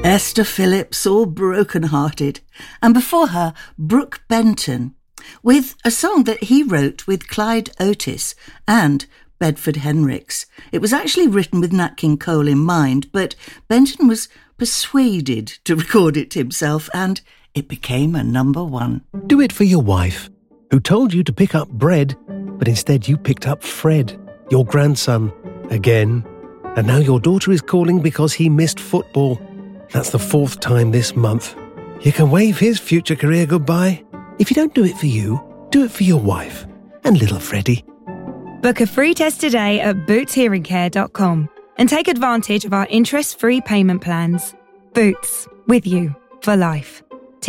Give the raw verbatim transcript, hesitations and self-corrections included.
Esther Phillips, all broken-hearted. And before her, Brooke Benton, with a song that he wrote with Clyde Otis and Bedford Henricks. It was actually written with Nat King Cole in mind, but Benton was persuaded to record it himself, and it became a number one. Do it for your wife, who told you to pick up bread, but instead you picked up Fred, your grandson, again. And now your daughter is calling because he missed football. That's the fourth time this month. You can wave his future career goodbye. If you don't do it for you, do it for your wife and little Freddie. Book a free test today at boots hearing care dot com and take advantage of our interest-free payment plans. Boots, with you for life.